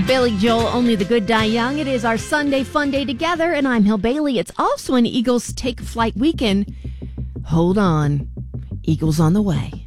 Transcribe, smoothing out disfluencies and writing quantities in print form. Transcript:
Billy Joel, Only the Good Die Young. It is our Sunday fun day together, and I'm Hill Bailey. It's also an Eagles Take Flight weekend. Hold on. Eagles on the way.